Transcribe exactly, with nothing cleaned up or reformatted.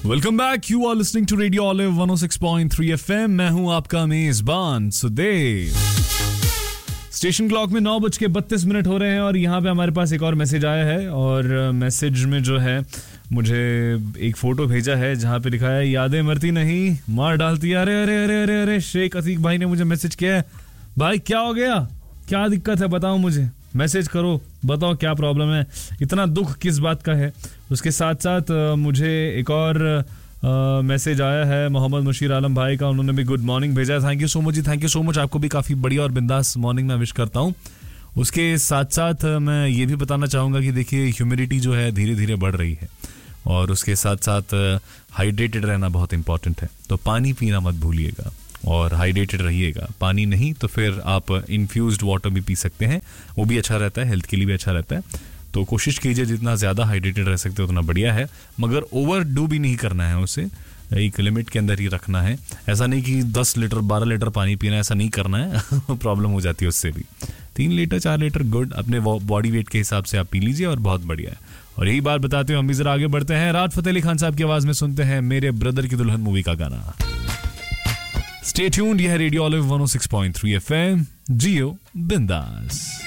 Welcome back, you are listening to radio olive one O six point three FM. मैं हूं आपका मेजबान Sudev. Station clock में नौ बज के बत्तीस मिनट हो रहे हैं और यहाँ पे हमारे पास एक और मैसेज आया है और मैसेज में जो है मुझे एक फोटो भेजा है जहाँ पे लिखा है यादें मरती नहीं मार डालती। अरे अरे अरे अरे अरे शेख अतीक भाई ने मुझे मैसेज किया है। भाई क्या हो गया, क्या दिक्कत है बताओ, मुझे मैसेज करो, बताओ क्या प्रॉब्लम है, इतना दुख किस बात का है। उसके साथ साथ मुझे एक और मैसेज आया है मोहम्मद मुशीर आलम भाई का, उन्होंने भी गुड मॉर्निंग भेजा है। Thank you so much ji, thank you so much. आपको भी काफ़ी बढ़िया और बिंदास मॉर्निंग में विश करता हूँ। उसके साथ साथ मैं ये भी बताना चाहूँगा कि देखिए ह्यूमिडिटी जो है धीरे धीरे बढ़ रही है और उसके साथ साथ हाइड्रेटेड रहना बहुत इंपॉर्टेंट है। तो पानी पीना मत भूलिएगा और हाइड्रेटेड रहिएगा। पानी नहीं तो फिर आप इन्फ्यूज्ड वाटर भी पी सकते हैं, वो भी अच्छा रहता है, हेल्थ के लिए भी अच्छा रहता है। तो कोशिश कीजिए जितना ज़्यादा हाइड्रेटेड रह सकते हो उतना बढ़िया है, मगर ओवर डू भी नहीं करना है, उसे एक लिमिट के अंदर ही रखना है। ऐसा नहीं कि दस लीटर बारह लीटर पानी पीना है, ऐसा नहीं करना है प्रॉब्लम हो जाती है उससे भी। तीन लीटर चार लीटर गुड, अपने बॉडी वेट के हिसाब से आप पी लीजिए और बहुत बढ़िया है। और यही बात बताते हुए हम भी जरा आगे बढ़ते हैं। राहत फतेह अली खान साहब की आवाज़ में सुनते हैं मेरे ब्रदर की दुल्हन मूवी का गाना। स्टे ट्यून्ड, यह रेडियो ऑलिव वन ओ सिक्स पॉइंट थ्री एफएम, जियो बिंदास।